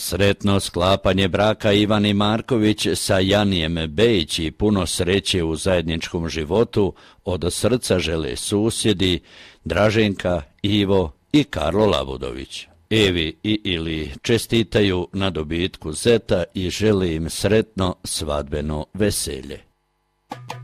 Sretno sklapanje braka Ivani Marković sa Janijem Bejić i puno sreće u zajedničkom životu od srca žele susjedi Draženka, Ivo i Karlo Labudović. Evi i Ili čestitaju na dobitku zeta i žele im sretno svadbeno veselje.